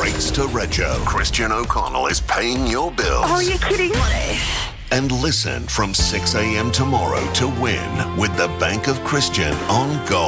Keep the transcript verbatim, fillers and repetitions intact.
rates to Rego. Christian O'Connell is paying your bills. Are you kidding me? And listen from six a.m. tomorrow to win with the Bank of Christian on Gold.